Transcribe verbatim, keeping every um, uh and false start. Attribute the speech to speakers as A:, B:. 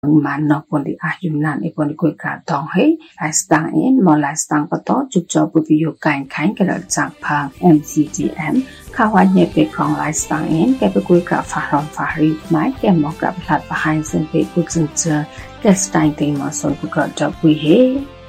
A: man no pon di ayunan ipon di kuy ka tong he lai stang in mo lai stang pato chuk cho bu video kain kain ka la chang phang M C T M ข่าววันเย็นเป็นของไลฟ์สไตล์เองแกไปคุยกับฟาร์มฟารีไม้แกมองกับหลัดประหารซึ่งเป็นผู้จึงเจอแกสไตล์ตีมาส่วนผู้กระจกวิเห